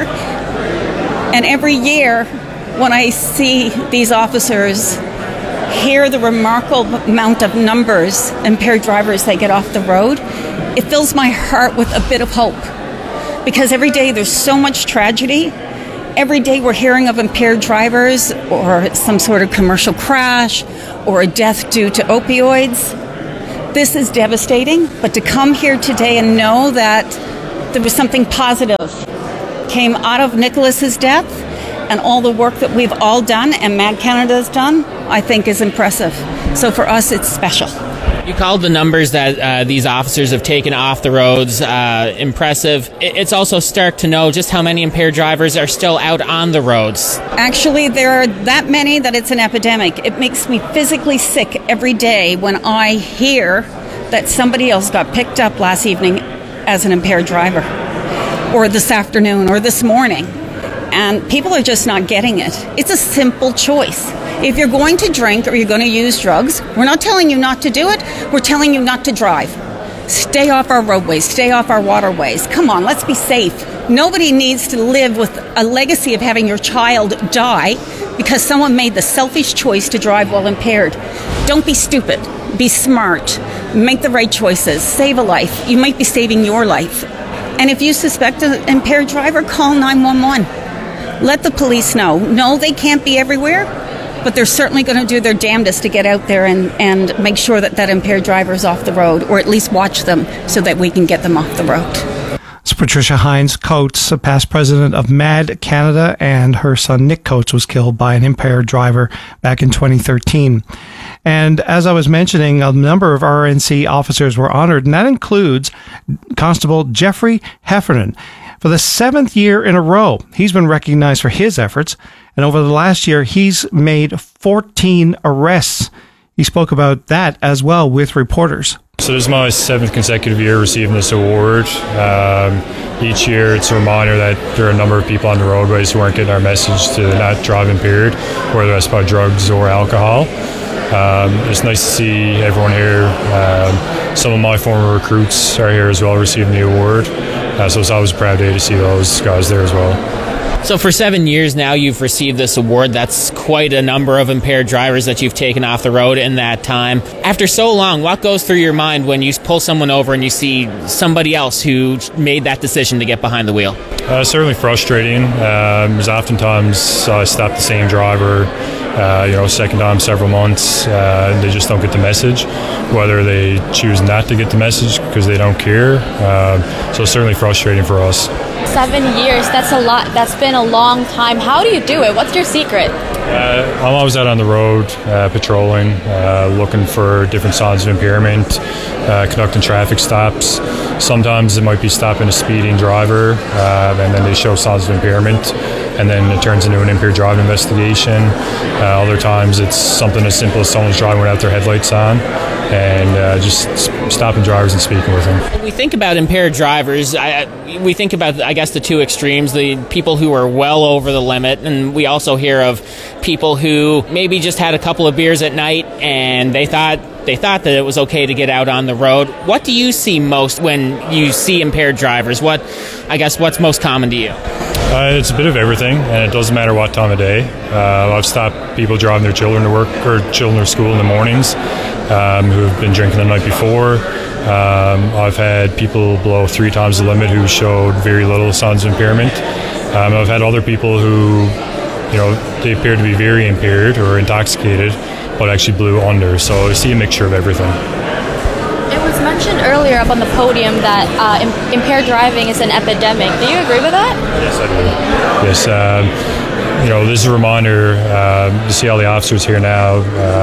and every year when I see these officers hear the remarkable amount of numbers impaired drivers that get off the road, it fills my heart with a bit of hope. Because every day there's so much tragedy. Every day we're hearing of impaired drivers or some sort of commercial crash or a death due to opioids. This is devastating, but to come here today and know that there was something positive came out of Nicholas's death and all the work that we've all done and Mad Canada's done, I think is impressive. So for us, it's special. You called the numbers that uh, these officers have taken off the roads uh, impressive. It's also stark to know just how many impaired drivers are still out on the roads. Actually, there are that many that it's an epidemic. It makes me physically sick every day when I hear that somebody else got picked up last evening as an impaired driver, or this afternoon, or this morning. And people are just not getting it. It's a simple choice. If you're going to drink or you're going to use drugs, we're not telling you not to do it. We're telling you not to drive. Stay off our roadways. Stay off our waterways. Come on, let's be safe. Nobody needs to live with a legacy of having your child die because someone made the selfish choice to drive while impaired. Don't be stupid. Be smart. Make the right choices. Save a life. You might be saving your life. And if you suspect an impaired driver, call nine one one. Let the police know. No, they can't be everywhere, but they're certainly going to do their damnedest to get out there and, and make sure that that impaired driver is off the road, or at least watch them so that we can get them off the road. It's Patricia Hines Coates, a past president of Mad Canada, and her son Nick Coates was killed by an impaired driver back in twenty thirteen. And as I was mentioning, a number of R N C officers were honored, and that includes Constable Jeffrey Heffernan. For the seventh year in a row, he's been recognized for his efforts, and over the last year, he's made fourteen arrests. He spoke about that as well with reporters. So this is my seventh consecutive year receiving this award. Um, each year it's a reminder that there are a number of people on the roadways who aren't getting our message to not drive impaired, whether that's by drugs or alcohol. Um, it's nice to see everyone here. Um, some of my former recruits are here as well receiving the award. Uh, so it's always a proud day to see those guys there as well. So for seven years now, you've received this award. That's quite a number of impaired drivers that you've taken off the road in that time. After so long, what goes through your mind when you pull someone over and you see somebody else who made that decision to get behind the wheel? Uh, certainly frustrating. Um, there's oftentimes I stop the same driver, uh, you know, second time several months, uh, and they just don't get the message, whether they choose not to get the message because they don't care. Uh, so it's certainly frustrating for us. Seven years, that's a lot. That's been a long time. How do you do it? What's your secret? Uh, I'm always out on the road, uh, patrolling, uh, looking for different signs of impairment, uh, conducting traffic stops. Sometimes it might be stopping a speeding driver, uh, and then they show signs of impairment, and then it turns into an impaired driving investigation. Uh, other times it's something as simple as someone's driving without their headlights on, and uh, just stopping drivers and speaking with them. When we think about impaired drivers, I, we think about, I guess, the two extremes, the people who are well over the limit, and we also hear of people who maybe just had a couple of beers at night and they thought They thought that it was okay to get out on the road. What do you see most when you see impaired drivers? What, I guess, what's most common to you? Uh, it's a bit of everything, and it doesn't matter what time of day. Uh, I've stopped people driving their children to work or children to school in the mornings um, who've been drinking the night before. Um, I've had people below three times the limit who showed very little signs of impairment. Um, I've had other people who, you know, they appeared to be very impaired or intoxicated, but actually blew under. So I see a mixture of everything. It was mentioned earlier up on the podium that uh, im- impaired driving is an epidemic. Do you agree with that? Yes, I do. Yes, um, you know, this is a reminder uh, to see all the officers here now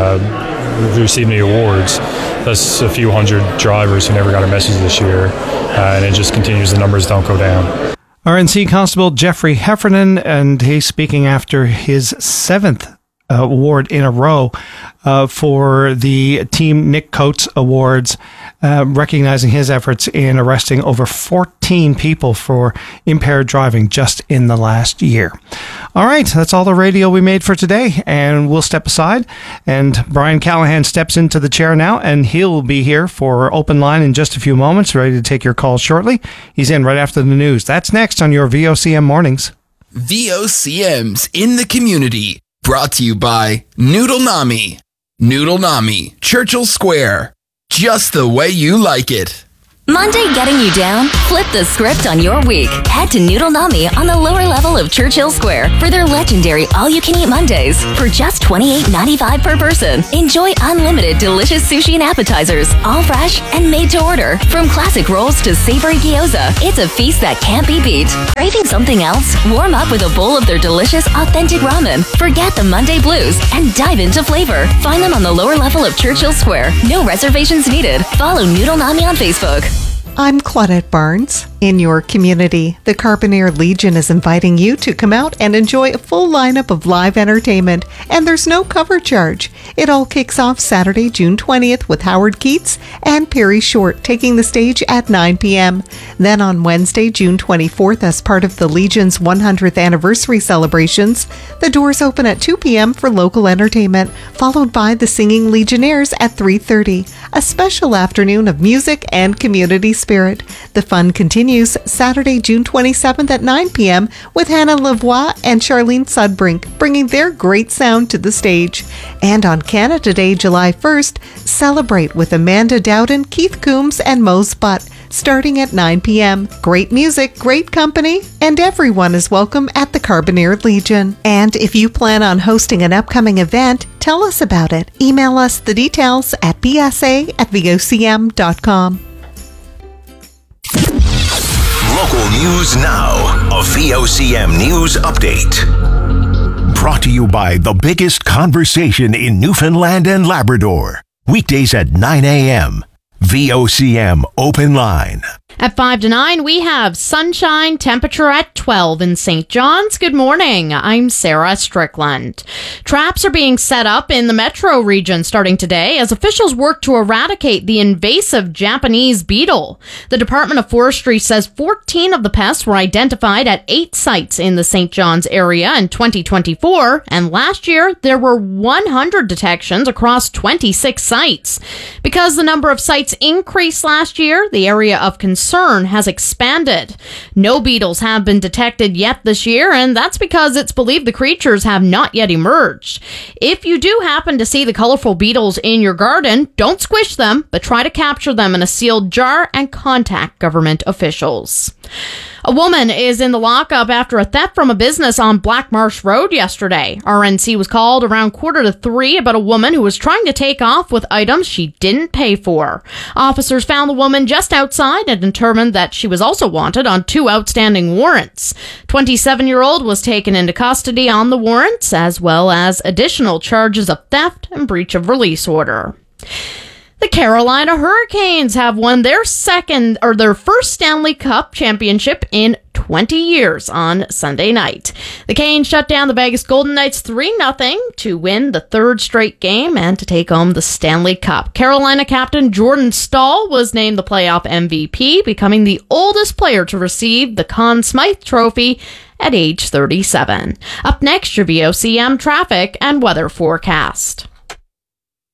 uh, receiving the awards. That's a few hundred drivers who never got a message this year, uh, and it just continues. The numbers don't go down. R N C Constable Jeffrey Heffernan, and he's speaking after his seventh uh, award in a row uh, for the Team Nick Coates Awards, uh, recognizing his efforts in arresting over fourteen people for impaired driving just in the last year. All right, that's all the radio we made for today, and we'll step aside, and Brian Callahan steps into the chair now, and he'll be here for Open Line in just a few moments, ready to take your calls shortly. He's in right after the news. That's next on your V O C M Mornings. V O C M's in the community, brought to you by Noodle Nami. Noodle Nami, Churchill Square, just the way you like it. Monday getting you down? Flip the script on your week. Head to Noodle Nami on the lower level of Churchill Square for their legendary all-you-can-eat Mondays for just twenty-eight ninety-five per person. Enjoy unlimited delicious sushi and appetizers, all fresh and made to order. From classic rolls to savory gyoza, it's a feast that can't be beat. Craving something else? Warm up with a bowl of their delicious, authentic ramen. Forget the Monday blues and dive into flavor. Find them on the lower level of Churchill Square. No reservations needed. Follow Noodle Nami on Facebook. I'm Claudette Barnes. In your community, the Carbonear Legion is inviting you to come out and enjoy a full lineup of live entertainment, and there's no cover charge. It all kicks off Saturday, June twentieth with Howard Keats and Perry Short taking the stage at nine p.m. Then on Wednesday, June twenty-fourth, as part of the Legion's one hundredth anniversary celebrations, the doors open at two p.m. for local entertainment, followed by the Singing Legionnaires at three thirty. A special afternoon of music and community spirit. The fun continues Saturday, June twenty-seventh at nine p.m. with Hannah Lavoie and Charlene Sudbrink bringing their great sound to the stage. And on Canada Day, July first, celebrate with Amanda Dowden, Keith Coombs, and Mose Butt, starting at nine p.m. Great music, great company, and everyone is welcome at the Carbonear Legion. And if you plan on hosting an upcoming event, tell us about it. Email us the details at b s a at v o c m dot com. Local news now. A V O C M News Update. Brought to you by the biggest conversation in Newfoundland and Labrador. Weekdays at nine a.m. V O C M Open Line. At five to nine, we have sunshine, temperature at twelve in Saint John's. Good morning. I'm Sarah Strickland. Traps are being set up in the metro region starting today as officials work to eradicate the invasive Japanese beetle. The Department of Forestry says fourteen of the pests were identified at eight sites in the Saint John's area in twenty twenty-four, and last year there were one hundred detections across twenty-six sites. Because the number of sites increased last year, the area of concern has expanded. No beetles have been detected yet this year, and that's because it's believed the creatures have not yet emerged. If you do happen to see the colorful beetles in your garden, don't squish them, but try to capture them in a sealed jar and contact government officials. A woman is in the lockup after a theft from a business on Black Marsh Road yesterday. R N C was called around quarter to three about a woman who was trying to take off with items she didn't pay for. Officers found the woman just outside and determined that she was also wanted on two outstanding warrants. twenty-seven-year-old was taken into custody on the warrants, as well as additional charges of theft and breach of release order. The Carolina Hurricanes have won their second or their first Stanley Cup championship in twenty years on Sunday night. The Canes shut down the Vegas Golden Knights three nothing to win the third straight game and to take home the Stanley Cup. Carolina captain Jordan Staal was named the playoff M V P, becoming the oldest player to receive the Conn Smythe Trophy at age thirty-seven. Up next, your V O C M traffic and weather forecast.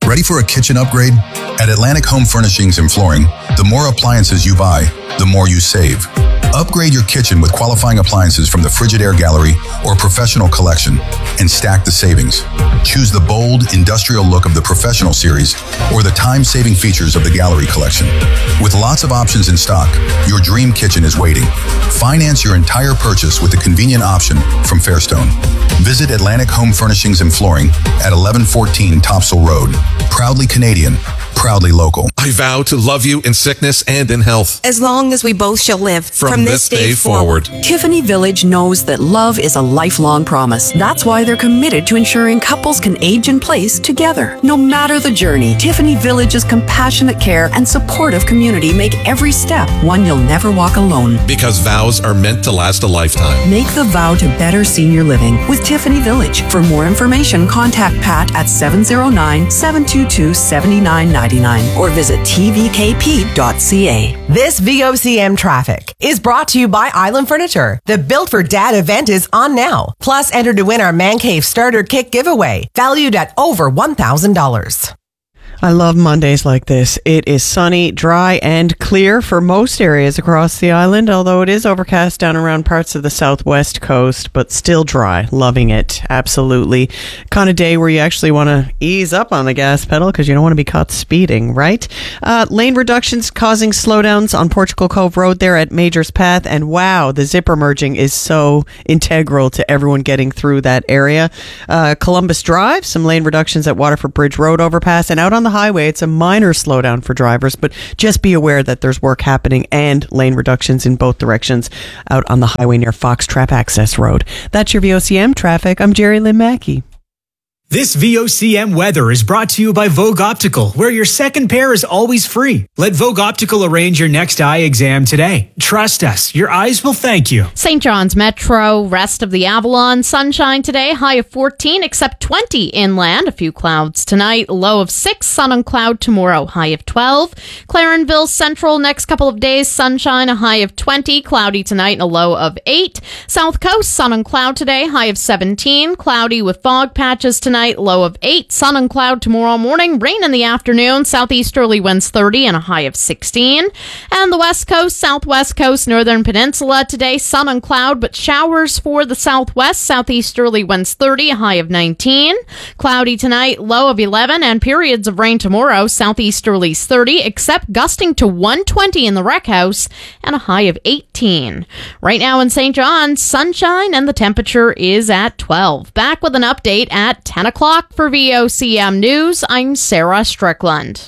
Ready for a kitchen upgrade? At Atlantic Home Furnishings and Flooring, the more appliances you buy, the more you save. Upgrade your kitchen with qualifying appliances from the Frigidaire Gallery or Professional Collection and stack the savings. Choose the bold, industrial look of the Professional Series or the time-saving features of the Gallery Collection. With lots of options in stock, your dream kitchen is waiting. Finance your entire purchase with a convenient option from Fairstone. Visit Atlantic Home Furnishings and Flooring at eleven fourteen Topsail Road. Proudly Canadian, proudly local. I vow to love you in sickness and in health. As long as we both shall live. From, From this, this day, day forward. forward. Tiffany Village knows that love is a lifelong promise. That's why they're committed to ensuring couples can age in place together. No matter the journey, Tiffany Village's compassionate care and supportive community make every step one you'll never walk alone. Because vows are meant to last a lifetime. Make the vow to better senior living with Tiffany Village. For more information, contact Pat at seven oh nine, seven two two, seven nine nine nine or visit t v k p dot c a. This V O C M traffic is brought to you by Island Furniture. The Built for Dad event is on now. Plus, enter to win our Man Cave Starter Kit giveaway, valued at over one thousand dollars. I love Mondays like this. It is sunny, dry, and clear for most areas across the island, although it is overcast down around parts of the southwest coast, but still dry. Loving it. Absolutely. Kind of day where you actually want to ease up on the gas pedal because you don't want to be caught speeding, right? Uh, lane reductions causing slowdowns on Portugal Cove Road there at Majors Path, and wow, the zipper merging is so integral to everyone getting through that area. Uh, Columbus Drive, some lane reductions at Waterford Bridge Road overpass, and out on the highway, it's a minor slowdown for drivers, but just be aware that there's work happening and lane reductions in both directions out on the highway near Fox Trap Access Road. That's your V O C M traffic. I'm Jerry Lynn Mackey. This V O C M weather is brought to you by Vogue Optical, where your second pair is always free. Let Vogue Optical arrange your next eye exam today. Trust us, your eyes will thank you. Saint John's Metro, rest of the Avalon, sunshine today, high of fourteen, except twenty inland. A few clouds tonight, low of six, sun and cloud tomorrow, high of twelve. Clarenville Central, next couple of days, sunshine, a high of twenty, cloudy tonight and a low of eight. South Coast, sun and cloud today, high of seventeen, cloudy with fog patches tonight. Tonight, low of eight, sun and cloud tomorrow morning, rain in the afternoon, southeasterly winds thirty and a high of sixteen. And the west coast, southwest coast, northern peninsula today, sun and cloud, but showers for the southwest, southeasterly winds thirty, a high of nineteen. Cloudy tonight, low of eleven, and periods of rain tomorrow, southeasterlies thirty, except gusting to one twenty in the Rec House and a high of eighteen. Right now in Saint John's, sunshine and the temperature is at twelve. Back with an update at ten o'clock for V O C M News. I'm Sarah Strickland.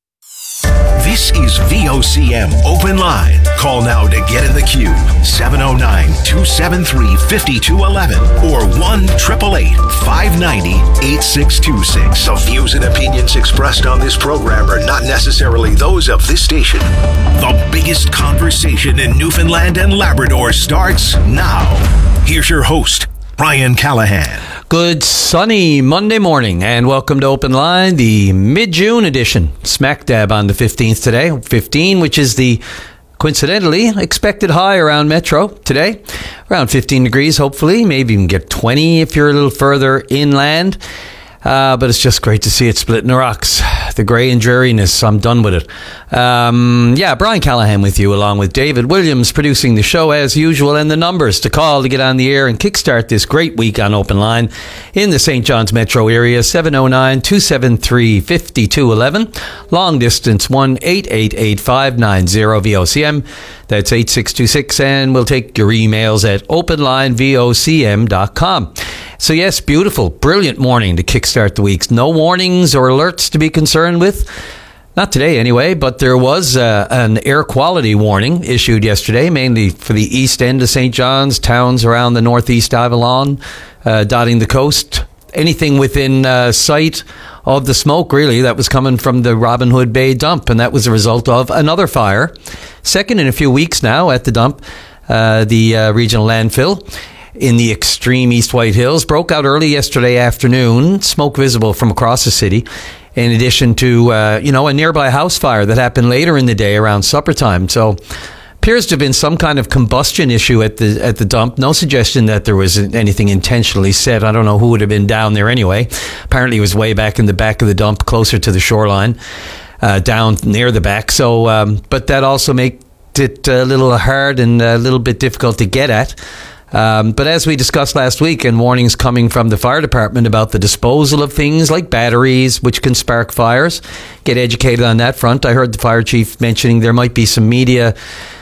This is V O C M Open Line. Call now to get in the queue. seven oh nine, two seven three, five two one one or one eight eight eight, five nine zero, eight six two six. The views and opinions expressed on this program are not necessarily those of this station. The biggest conversation in Newfoundland and Labrador starts now. Here's your host, Brian Callahan. Good sunny Monday morning and welcome to Open Line, the mid-June edition. Smack dab on the fifteenth today. fifteen, which is the coincidentally expected high around Metro today. Around fifteen degrees, hopefully. Maybe even get twenty if you're a little further inland. Uh, but it's just great to see it splitting the rocks. The grey and dreariness, I'm done with it. Um, yeah, Brian Callahan with you, along with David Williams producing the show as usual, and the numbers to call to get on the air and kickstart this great week on Open Line in the Saint John's Metro area, seven oh nine, two seven three, five two one one. Long distance, one eight eight eight, five nine zero V O C M. That's eight six two six, and we'll take your emails at open line v o c m dot com. So yes, beautiful, brilliant morning to kickstart the week. No warnings or alerts to be concerned with. Not today anyway, but there was uh, an air quality warning issued yesterday, mainly for the east end of Saint John's, towns around the northeast Avalon, uh, dotting the coast. Anything within uh, sight of the smoke, really, that was coming from the Robin Hood Bay dump, and that was a result of another fire. Second in a few weeks now at the dump, uh, the uh, regional landfill in the extreme East White Hills broke out early yesterday afternoon, smoke visible from across the city, in addition to, uh, you know, a nearby house fire that happened later in the day around supper time. So appears to have been some kind of combustion issue at the at the dump. No suggestion that there was anything intentionally set. I don't know who would have been down there anyway. Apparently, it was way back in the back of the dump, closer to the shoreline, uh, down near the back. So, um, but that also made it a little hard and a little bit difficult to get at. Um, but as we discussed last week, and warnings coming from the fire department about the disposal of things like batteries, which can spark fires, get educated on that front. I heard the fire chief mentioning there might be some media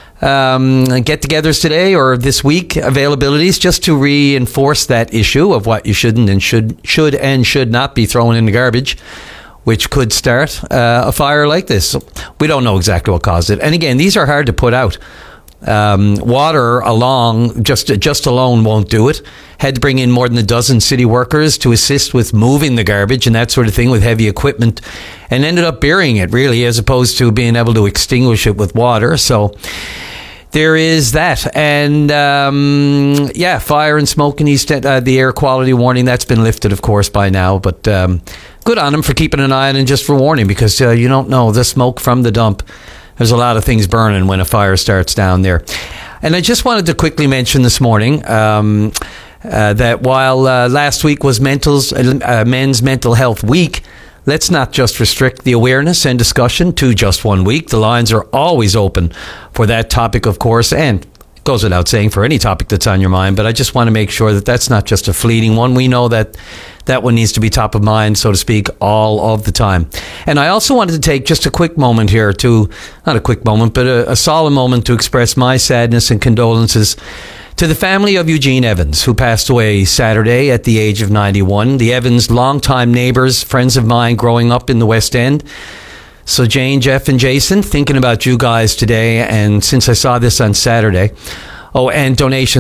um, get-togethers today or this week, availabilities, just to reinforce that issue of what you shouldn't and should should and should not be thrown in the garbage, which could start uh, a fire like this. We don't know exactly what caused it. And again, these are hard to put out. Um, water along just just alone won't do it. Had to bring in more than a dozen city workers to assist with moving the garbage and that sort of thing with heavy equipment, and ended up burying it really, as opposed to being able to extinguish it with water. So there is that. And um, yeah, fire and smoke in East End, uh, the air quality warning, that's been lifted, of course, by now. But um, good on them for keeping an eye on it and just for warning, because uh, you don't know the smoke from the dump. There's a lot of things burning when a fire starts down there. And I just wanted to quickly mention this morning um, uh, that while uh, last week was mental's, uh, Men's Mental Health Week, let's not just restrict the awareness and discussion to just one week. The lines are always open for that topic, of course, and it goes without saying for any topic that's on your mind. But I just want to make sure that that's not just a fleeting one. We know that that one needs to be top of mind, so to speak, all of the time. And I also wanted to take just a quick moment here to, not a quick moment, but a, a solemn moment to express my sadness and condolences to the family of Eugene Evans, who passed away Saturday at the age of ninety-one. The Evans, longtime neighbors, friends of mine growing up in the West End. So Jane, Jeff, and Jason, thinking about you guys today, and since I saw this on Saturday. Oh, and donations